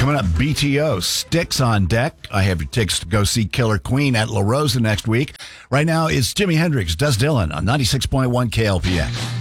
Coming up, BTO, Sticks on deck. I have your tickets to go see Killer Queen at La Rosa next week. Right now, it's Jimi Hendrix, Does Dylan on 96.1 KLPX.